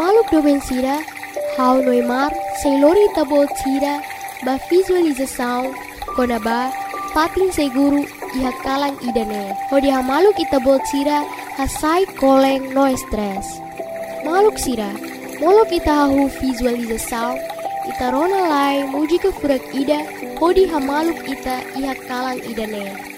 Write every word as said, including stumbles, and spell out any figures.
hamaluk doben sira, hau noimar, seilori tabol sira, ba visualização, konaba, pating seguru, iha kalang idane. Hodi hamaluk itabol sira, hasai koleng no stress. Maluk sira, molok ita hahu visualização, ita rona lai muji ke furak ida, hodi hamaluk ita iha kalang idane.